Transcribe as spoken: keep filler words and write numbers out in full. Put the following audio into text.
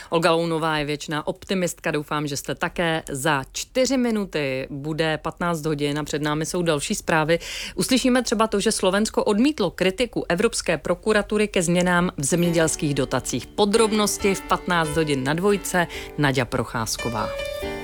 Olga Lounová je věčná optimistka, doufám, že jste také. Za čtyři minuty bude patnáct hodin a před námi jsou další zprávy. Uslyšíme třeba to, že Slovensko odmítlo kritiku Evropské prokuratury ke změnám v zemědělských dotacích. Podrobnosti v patnáct hodin na dvojce. Naďa Procházková.